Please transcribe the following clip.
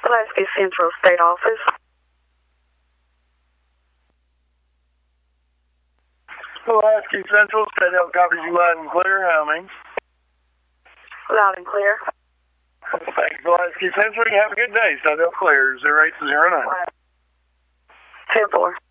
Pulaski Central State Office. Pulaski Central State Health copies you loud and clear. How many? Loud and clear. Thanks, Pulaski Central. You have a good day. State Health clear. 0809. 10-4.